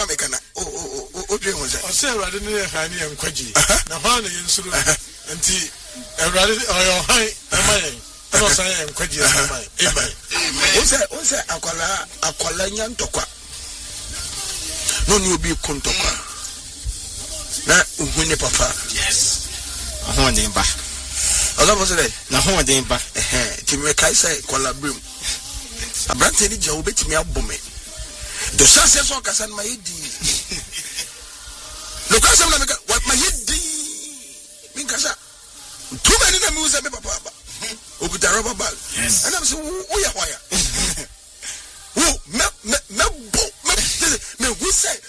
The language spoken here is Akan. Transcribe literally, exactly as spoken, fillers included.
asama me kana o o o dwe ho sɛ o sɛ awurade ne yɛ han ne nkwaji na hwan ne yɛnsuro nti awurade ɔyɛ han ɛma yɛn ɛna ɔsan yɛ nkwaji ɛma yɛn amen o sɛ o sɛ akwala akwala nya ntɔkwa no ni obi kontɔkwa na uhu ne papa yes ahon den ba ọ̀gá bọ́ sílẹ̀ na ahon den ba ẹ̀hẹ́n tí mi ká ẹsẹ̀ kọ́lá bírìm aberante ni jẹ́ obì tí mi abọ́ mi dọ̀sá ṣe sọ kasa ni ma yé di lọ́kọ́ sẹ́mu na mi ká ma yé di mi nkasa túbẹ̀ ni na mi wú sẹ́ mi papa aba òkúta rọ́bà bag ẹ̀nà mi sẹ́ wú yà wáyà wú mẹ mẹ mẹ bọ́ mẹ tẹ̀lé mẹ wú sẹ́